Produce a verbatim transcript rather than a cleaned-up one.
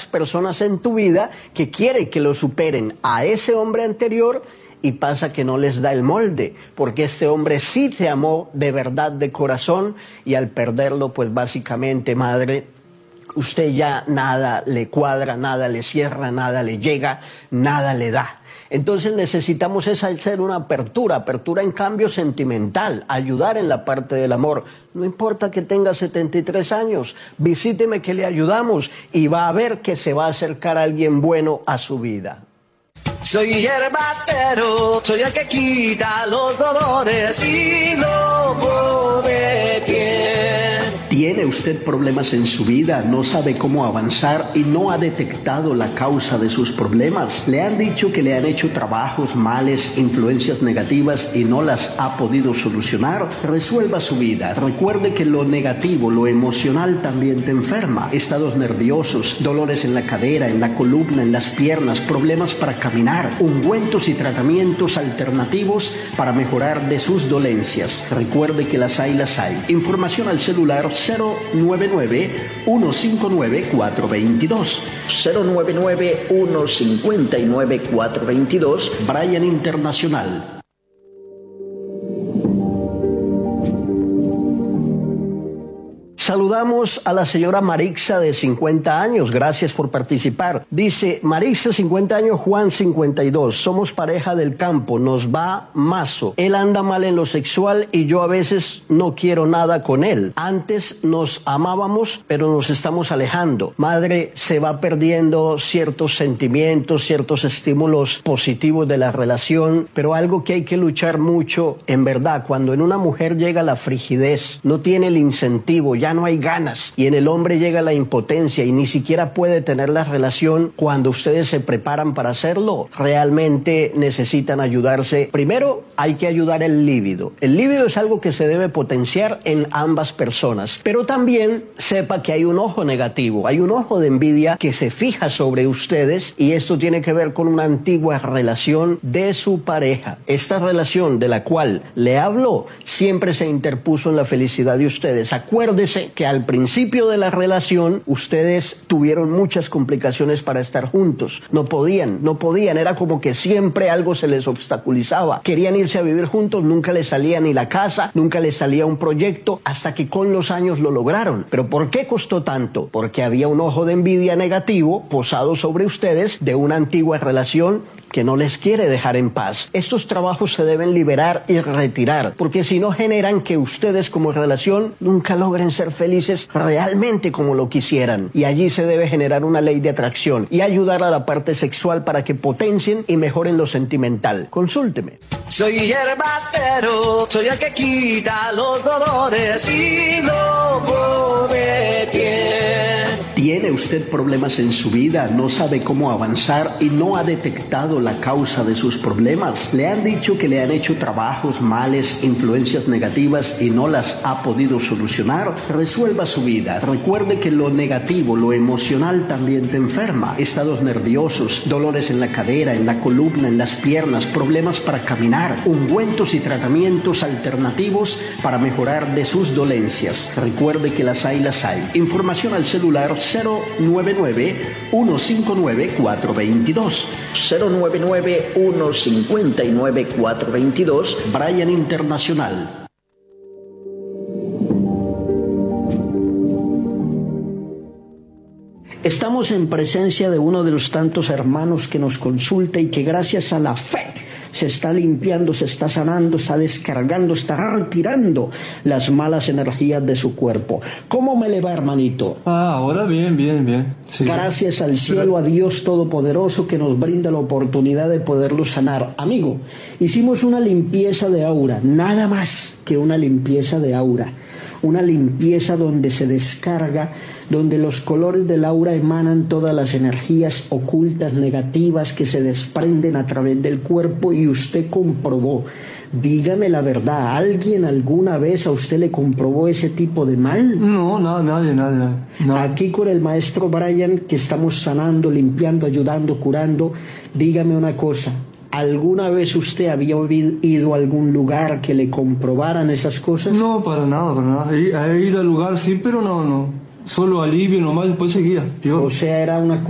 personas en tu vida que quiere que lo superen a ese hombre anterior y pasa que no les da el molde, porque este hombre sí te amó de verdad, de corazón, y al perderlo, pues básicamente, madre, usted ya nada le cuadra, nada le cierra, nada le llega, nada le da. Entonces necesitamos es hacer una apertura, apertura en cambio sentimental, ayudar en la parte del amor. No importa que tenga setenta y tres años, visíteme que le ayudamos y va a ver que se va a acercar a alguien bueno a su vida. Soy hierbatero, soy el que quita los dolores y lobo de piel. ¿Tiene usted problemas en su vida? ¿No sabe cómo avanzar y no ha detectado la causa de sus problemas? ¿Le han dicho que le han hecho trabajos, males, influencias negativas y no las ha podido solucionar? Resuelva su vida. Recuerde que lo negativo, lo emocional también te enferma. Estados nerviosos, dolores en la cadera, en la columna, en las piernas, problemas para caminar, ungüentos y tratamientos alternativos para mejorar de sus dolencias. Recuerde que las hay, las hay. Información al celular cero nueve nueve, uno cinco nueve, cuatro dos dos. cero nueve nueve, uno cinco nueve, cuatro dos dos. Brian Internacional. Saludamos a la señora Marixa de cincuenta años, gracias por participar. Dice, Marixa cincuenta años, Juan cincuenta y dos, somos pareja del campo, nos va mazo. Él anda mal en lo sexual y yo a veces no quiero nada con él. Antes nos amábamos, pero nos estamos alejando. Madre, se va perdiendo ciertos sentimientos, ciertos estímulos positivos de la relación, pero algo que hay que luchar mucho, en verdad, cuando en una mujer llega la frigidez, no tiene el incentivo, ya no hay ganas, y en el hombre llega la impotencia y ni siquiera puede tener la relación cuando ustedes se preparan para hacerlo, realmente necesitan ayudarse. Primero hay que ayudar el líbido. El líbido es algo que se debe potenciar en ambas personas, pero también sepa que hay un ojo negativo, hay un ojo de envidia que se fija sobre ustedes, y esto tiene que ver con una antigua relación de su pareja. Esta relación de la cual le hablo siempre se interpuso en la felicidad de ustedes. Acuérdese que al principio de la relación ustedes tuvieron muchas complicaciones para estar juntos. No podían, no podían, era como que siempre algo se les obstaculizaba. Querían irse a vivir juntos, nunca les salía ni la casa, nunca les salía un proyecto, hasta que con los años lo lograron. ¿Pero por qué costó tanto? Porque había un ojo de envidia negativo posado sobre ustedes de una antigua relación que no les quiere dejar en paz. Estos trabajos se deben liberar y retirar, porque si no generan que ustedes como relación nunca logren ser felices realmente como lo quisieran. Y allí se debe generar una ley de atracción y ayudar a la parte sexual para que potencien y mejoren lo sentimental. Consúlteme. Soy hierbatero, soy el que quita los dolores y lobo de piel. ¿Tiene usted problemas en su vida? ¿No sabe cómo avanzar y no ha detectado la causa de sus problemas? ¿Le han dicho que le han hecho trabajos, males, influencias negativas y no las ha podido solucionar? Resuelva su vida. Recuerde que lo negativo, lo emocional también te enferma. Estados nerviosos, dolores en la cadera, en la columna, en las piernas, problemas para caminar, ungüentos y tratamientos alternativos para mejorar de sus dolencias. Recuerde que las hay, las hay. Información al celular cero nueve nueve, uno cinco nueve, cuatro dos dos. cero nueve nueve, uno cinco nueve, cuatro dos dos. Brian Internacional. Estamos en presencia de uno de los tantos hermanos que nos consulta y que gracias a la fe se está limpiando, se está sanando, está descargando, está retirando las malas energías de su cuerpo. ¿Cómo me le va, hermanito? Ah, ahora bien, bien, bien. Sí. Gracias al cielo, a Dios Todopoderoso que nos brinda la oportunidad de poderlo sanar. Amigo, hicimos una limpieza de aura, nada más que una limpieza de aura. Una limpieza donde se descarga, donde los colores del aura emanan todas las energías ocultas, negativas que se desprenden a través del cuerpo, y usted comprobó. Dígame la verdad, ¿alguien alguna vez a usted le comprobó ese tipo de mal? No, no, nadie, nadie. No. Aquí con el maestro Brian, que estamos sanando, limpiando, ayudando, curando, dígame una cosa. ¿Alguna vez usted había ido a algún lugar que le comprobaran esas cosas? No, para nada, para nada. He, he ido al lugar, sí, pero no, no. Solo alivio nomás, después seguía. Dios. O sea, era una